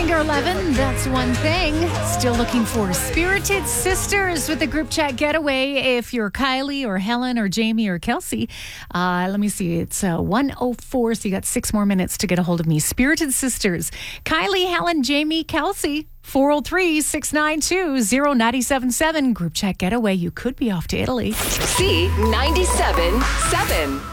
Finger 11, that's one thing. Still looking for Spirited Sisters with the group chat getaway. If you're Kylie or Helen or Jamie or Kelsey, let me see. It's 1:04, so you got 6 more minutes to get a hold of me. Spirited Sisters. Kylie, Helen, Jamie, Kelsey. 403-692-0977. Group chat getaway. You could be off to Italy. C97.7.